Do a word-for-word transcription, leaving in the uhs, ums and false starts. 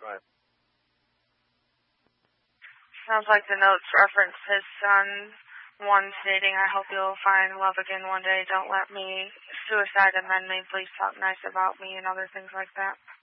Right. Sounds like the notes reference his son, one stating, I hope you'll find love again one day. Don't let me suicide and then me. Please talk nice about me and other things like that.